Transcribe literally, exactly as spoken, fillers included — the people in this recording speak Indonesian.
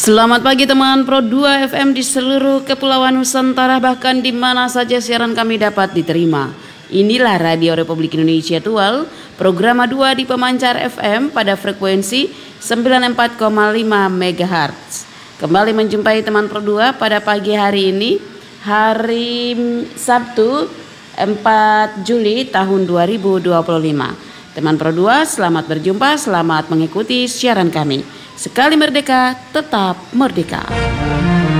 Selamat pagi teman Pro dua F M di seluruh Kepulauan Nusantara, bahkan di mana saja siaran kami dapat diterima. Inilah Radio Republik Indonesia Tual, program dua di pemancar F M pada frekuensi sembilan puluh empat koma lima megahertz. Kembali menjumpai teman Pro dua pada pagi hari ini, hari Sabtu empat Juli tahun dua ribu dua puluh lima. Teman Pro dua, selamat berjumpa, selamat mengikuti siaran kami. Sekali merdeka, tetap merdeka.